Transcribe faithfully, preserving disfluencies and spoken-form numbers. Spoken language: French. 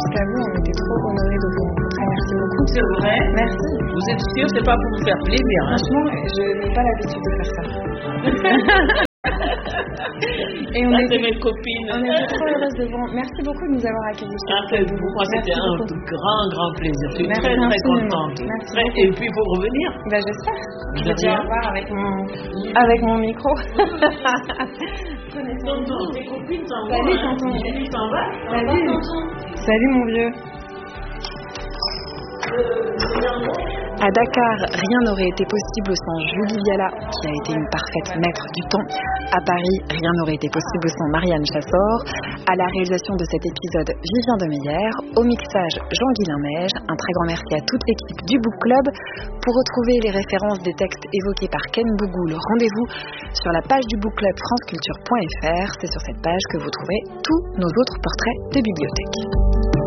jusqu'à vous. On était trop honorés de vous rencontrer. Merci beaucoup. C'est vrai? Merci. Vous êtes sûr, c'est pas pour vous faire plaisir, hein? Franchement, je n'ai pas l'habitude de faire ça. Et on Ça, était, c'est mes copines. on était trop heureuses de vous. Merci beaucoup de nous avoir accueillis. Ah, c'est- pour moi, c'était un grand, grand plaisir. Je suis Merci très, très infiniment. contente. Merci Très- beaucoup. Et puis, il faut revenir. Ben, j'espère. Je De vais dire rien. au revoir avec mon, avec mon micro. Tonton, tes copines s'en vont. Salut, hein. tonton. Julie s'en va. Salut. Salut, mon vieux. À Dakar, rien n'aurait été possible sans Julie Viala, qui a été une parfaite maître du temps. À Paris, rien n'aurait été possible sans Marianne Chassor. À la réalisation de cet épisode, Vivien Demeyer. Au mixage, Jean-Guilain Neige. Un très grand merci à toute l'équipe du Book Club. Pour retrouver les références des textes évoqués par Ken Bougoul, rendez-vous sur la page du Book Club franceculture point f r. C'est sur cette page que vous trouverez tous nos autres portraits de bibliothèque.